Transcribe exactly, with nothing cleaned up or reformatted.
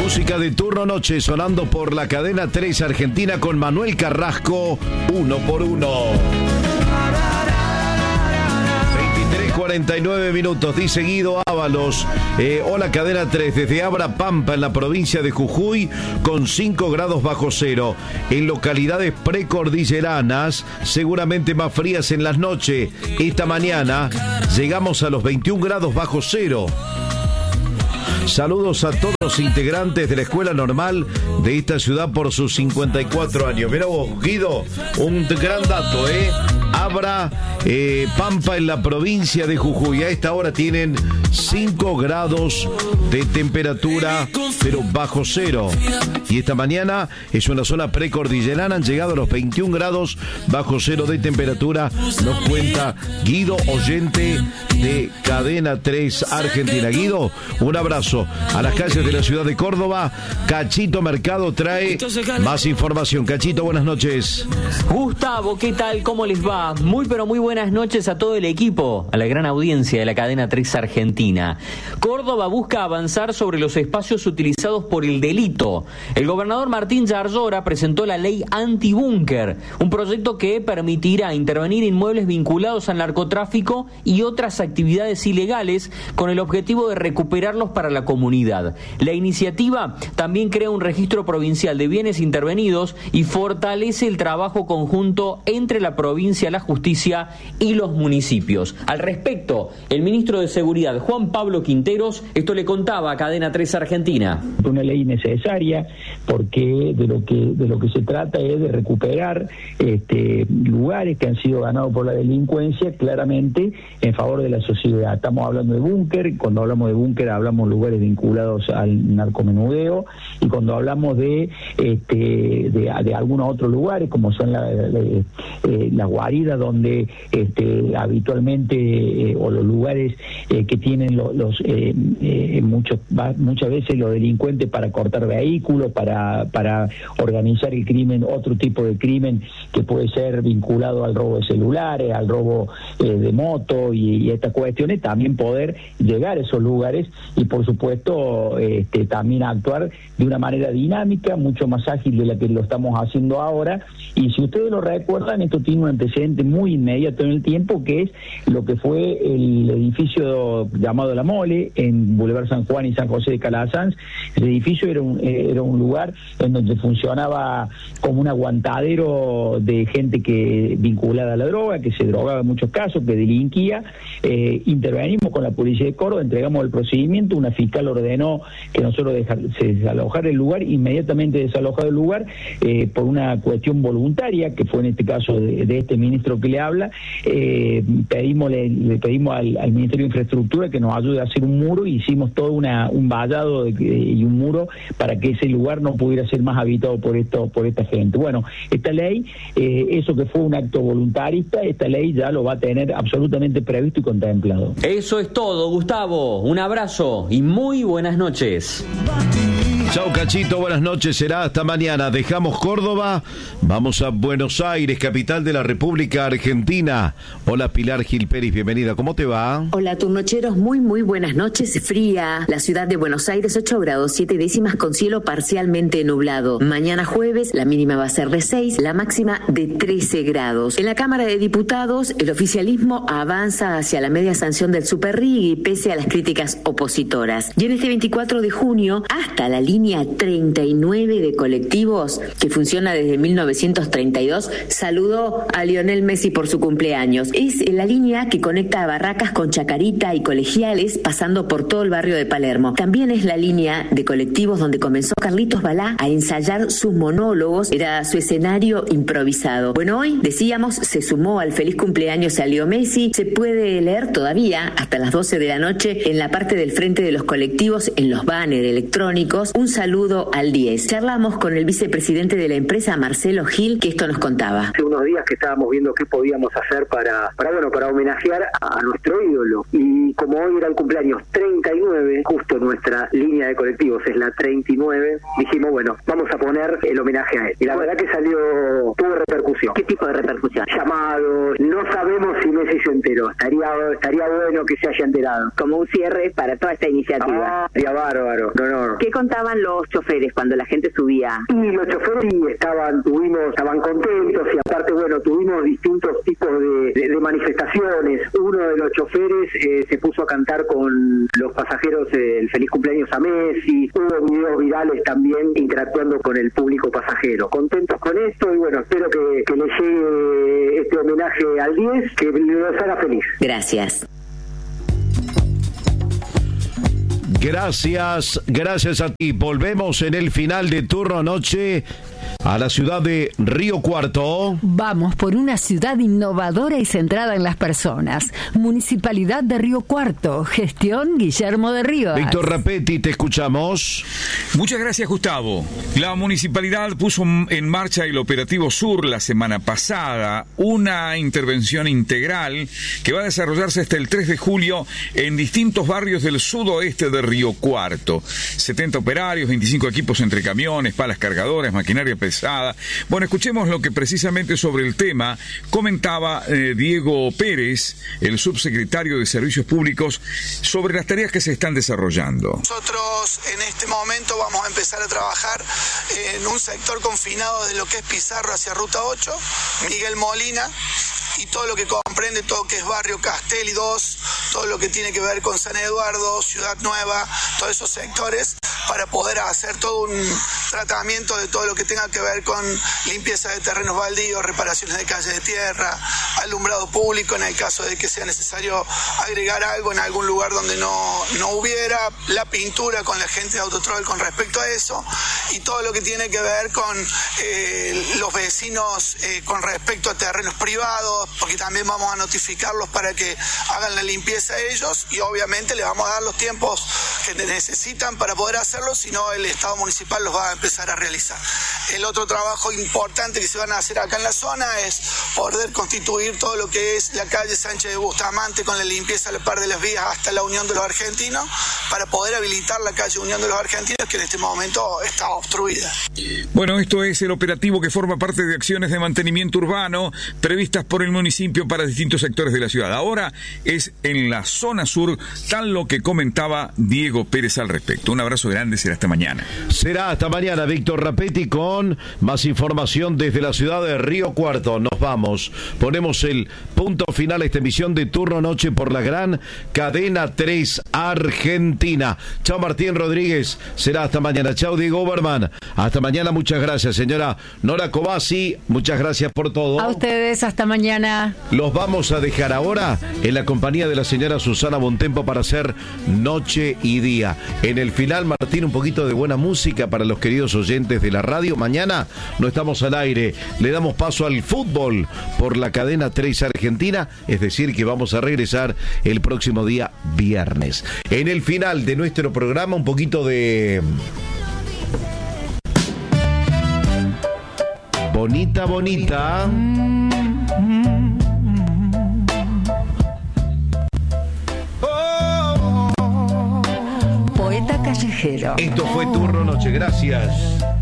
Música de turno noche sonando por la cadena tres Argentina con Manuel Carrasco, uno por uno. veintitrés cuarenta y nueve minutos, dice Guido Ábalos. Eh, hola cadena tres, desde Abra Pampa en la provincia de Jujuy con cinco grados bajo cero. En localidades precordilleranas, seguramente más frías en las noches. Esta mañana llegamos a los veintiún grados bajo cero. Saludos a todos los integrantes de la Escuela Normal de esta ciudad por sus cincuenta y cuatro años. Mirá vos, Guido, un gran dato, ¿eh? Abra eh, Pampa en la provincia de Jujuy. A esta hora tienen cinco grados de temperatura, pero bajo cero. Y esta mañana es una zona precordillerana, han llegado a los veintiún grados bajo cero de temperatura. Nos cuenta Guido, oyente de Cadena tres Argentina. Guido, un abrazo. A las calles de la ciudad de Córdoba, Cachito Mercado trae más información. Cachito, buenas noches. Gustavo, ¿qué tal? ¿Cómo les va? Muy pero muy buenas noches a todo el equipo, a la gran audiencia de la Cadena tres Argentina. Córdoba busca avanzar sobre los espacios utilizados por el delito. El gobernador Martín Yarlora presentó la ley antibúnker, un proyecto que permitirá intervenir inmuebles vinculados al narcotráfico y otras actividades ilegales con el objetivo de recuperarlos para la comunidad. La iniciativa también crea un registro provincial de bienes intervenidos y fortalece el trabajo conjunto entre la provincia, la justicia y los municipios. Al respecto, el ministro de Seguridad, Juan Pablo Quinteros, esto le contaba a Cadena tres Argentina. Una ley necesaria porque de lo que de lo que se trata es de recuperar este, lugares que han sido ganados por la delincuencia claramente en favor de la sociedad. Estamos hablando de búnker, cuando hablamos de búnker hablamos de lugares vinculados al narcomenudeo, y cuando hablamos de este de, de algunos otros lugares como son la, la, eh, las guaridas donde este, habitualmente eh, o los lugares eh, que tienen los, los eh, eh, muchos muchas veces los delincuentes para cortar vehículos, para para organizar el crimen, otro tipo de crimen que puede ser vinculado al robo de celulares, al robo eh, de moto y, y estas cuestiones, también poder llegar a esos lugares y por supuesto este, también actuar de una manera dinámica, mucho más ágil de la que lo estamos haciendo ahora. Y si ustedes lo recuerdan, esto tiene un antecedente muy inmediato en el tiempo, que es lo que fue el edificio llamado La Mole en Boulevard San Juan y San José de Calasanz. El edificio era un, era un lugar en donde funcionaba como un aguantadero de gente que vinculada a la droga, que se drogaba en muchos casos, que delinquía. Eh, intervenimos con la policía de Córdoba, entregamos el procedimiento, una fiscal ordenó que nosotros dejar, se desalojara el lugar, inmediatamente desalojado el lugar eh, por una cuestión voluntaria, que fue en este caso de, de este ministro que le habla. Eh, pedimos le, le pedimos al, al Ministerio de Infraestructura que nos ayude a hacer un muro, y hicimos todo una, un vallado de, y un muro para que ese lugar no pudiera ser más habitado por esto por esta gente. Bueno, esta ley, eh, eso que fue un acto voluntarista, esta ley ya lo va a tener absolutamente previsto y contemplado. Eso es todo, Gustavo. Un abrazo y muy buenas noches. Chau Cachito, buenas noches, será hasta mañana. Dejamos Córdoba, vamos a Buenos Aires, capital de la República Argentina. Hola Pilar Gil Pérez, bienvenida, ¿cómo te va? Hola turnocheros, muy muy buenas noches. Fría, la ciudad de Buenos Aires, ocho grados siete décimas con cielo parcialmente nublado. Mañana jueves la mínima va a ser de seis, la máxima de trece grados. En la Cámara de Diputados el oficialismo avanza hacia la media sanción del Superrig pese a las críticas opositoras. Y en este veinticuatro de junio hasta la línea treinta y nueve de colectivos, que funciona desde mil novecientos treinta y dos, saludó a Lionel Messi por su cumpleaños. Es la línea que conecta a Barracas con Chacarita y Colegiales, pasando por todo el barrio de Palermo. También es la línea de colectivos donde comenzó Carlitos Balá a ensayar sus monólogos, era su escenario improvisado. Bueno, hoy, decíamos, se sumó al feliz cumpleaños a Leo Messi. Se puede leer todavía hasta las doce de la noche en la parte del frente de los colectivos, en los banners electrónicos, un saludo al diez. Charlamos con el vicepresidente de la empresa, Marcelo Gil, que esto nos contaba. Hace unos días que estábamos viendo qué podíamos hacer para, para bueno, para homenajear a nuestro ídolo. Y como hoy era el cumpleaños treinta y nueve, justo nuestra línea de colectivos es la treinta y nueve, dijimos, bueno, vamos a poner el homenaje a él. Y la verdad que salió, tuvo repercusión. ¿Qué tipo de repercusión? Llamados, no sabemos si Messi se enteró. Estaría, estaría bueno que se haya enterado. Como un cierre para toda esta iniciativa. Ah, sería bárbaro, no, no. ¿Qué contaban los choferes cuando la gente subía? Y los choferes estaban, tuvimos, estaban contentos y aparte, bueno, tuvimos distintos tipos de, de, de manifestaciones. Uno de los choferes eh, se puso a cantar con los pasajeros eh, el feliz cumpleaños a Messi. Hubo videos virales también interactuando con el público pasajero. Contentos con esto y bueno, espero que, que les llegue este homenaje al diez, que los haga feliz. Gracias. Gracias, gracias a ti. Volvemos en el final de Turno Noche a la ciudad de Río Cuarto. Vamos por una ciudad innovadora y centrada en las personas. Municipalidad de Río Cuarto. Gestión Guillermo de Rivas. Víctor Rapetti, te escuchamos. Muchas gracias, Gustavo. La municipalidad puso en marcha el Operativo Sur la semana pasada, una intervención integral que va a desarrollarse hasta el tres de julio en distintos barrios del sudoeste de Río Cuarto. setenta operarios, veinticinco equipos entre camiones, palas cargadoras, maquinaria pesada. Bueno, escuchemos lo que precisamente sobre el tema comentaba eh, Diego Pérez, el subsecretario de Servicios Públicos, sobre las tareas que se están desarrollando. Nosotros en este momento vamos a empezar a trabajar en un sector confinado de lo que es Pizarro hacia Ruta ocho, Miguel Molina, y todo lo que comprende, todo lo que es Barrio Castelli dos, todo lo que tiene que ver con San Eduardo, Ciudad Nueva, todos esos sectores, para poder hacer todo un tratamiento de todo lo que tenga que ver con limpieza de terrenos baldíos, reparaciones de calles de tierra, alumbrado público en el caso de que sea necesario agregar algo en algún lugar donde no, no hubiera, la pintura con la gente de Autotrol con respecto a eso, y todo lo que tiene que ver con eh, los vecinos eh, con respecto a terrenos privados, porque también vamos a notificarlos para que hagan la limpieza ellos y obviamente le vamos a dar los tiempos que necesitan para poder hacerlo, si no el Estado municipal los va a empezar a realizar. El otro trabajo importante que se van a hacer acá en la zona es poder constituir todo lo que es la calle Sánchez de Bustamante con la limpieza a la par de las vías hasta la Unión de los Argentinos, para poder habilitar la calle Unión de los Argentinos, que en este momento está obstruida. Bueno, esto es el operativo que forma parte de acciones de mantenimiento urbano previstas por el municipio para distintos sectores de la ciudad. Ahora es en la zona sur, tal lo que comentaba Diego Pérez al respecto. Un abrazo grande, será hasta mañana. Será hasta mañana, Víctor Rapetti, con más información desde la ciudad de Río Cuarto. Nos vamos. Ponemos el punto final a esta emisión de Turno Noche por la gran Cadena tres Argentina. Chao, Martín Rodríguez. Será hasta mañana. Chao, Diego Oberman. Hasta mañana. Muchas gracias, señora Nora Cobasi. Muchas gracias por todo. A ustedes, hasta mañana. Los vamos a dejar ahora en la compañía de la señora Susana Bontempo para hacer Noche y Día. En el final, Martín, un poquito de buena música para los queridos oyentes de la radio. Mañana no estamos al aire. Le damos paso al fútbol por la cadena tres Argentina, es decir, que vamos a regresar el próximo día viernes. En el final de nuestro programa, un poquito de... Bonita, bonita. Poeta callejero. Esto fue Turno Noche, gracias.